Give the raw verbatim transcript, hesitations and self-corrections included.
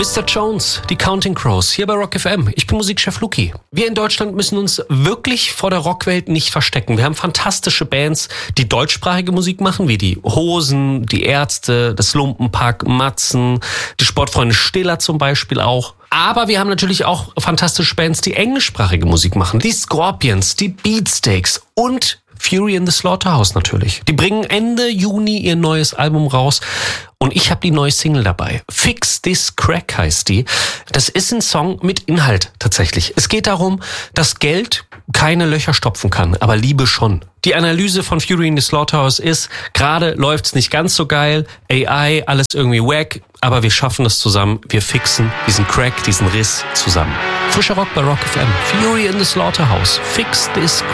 Mister Jones, die Counting Crows, hier bei Rock F M. Ich bin Musikchef Luki. Wir in Deutschland müssen uns wirklich vor der Rockwelt nicht verstecken. Wir haben fantastische Bands, die deutschsprachige Musik machen, wie die Hosen, die Ärzte, das Lumpenpack, Matzen, die Sportfreunde Stiller zum Beispiel auch. Aber wir haben natürlich auch fantastische Bands, die englischsprachige Musik machen. Die Scorpions, die Beatsteaks und Fury in the Slaughterhouse natürlich. Die bringen Ende Juni ihr neues Album raus und ich habe die neue Single dabei. Fix This Crack heißt die. Das ist ein Song mit Inhalt tatsächlich. Es geht darum, dass Geld keine Löcher stopfen kann, aber Liebe schon. Die Analyse von Fury in the Slaughterhouse ist, gerade läuft's nicht ganz so geil, A I, alles irgendwie wack, aber wir schaffen das zusammen, wir fixen diesen Crack, diesen Riss zusammen. Frischer Rock bei Rock F M. Fury in the Slaughterhouse. Fix This